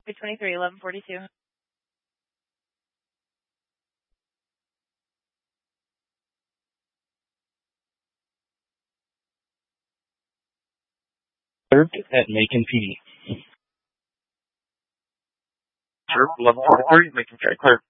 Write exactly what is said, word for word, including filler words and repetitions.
three twenty-three, eleven forty-two. Served at Macon P D. Sure, eleven forty-three, Macon County Clerk.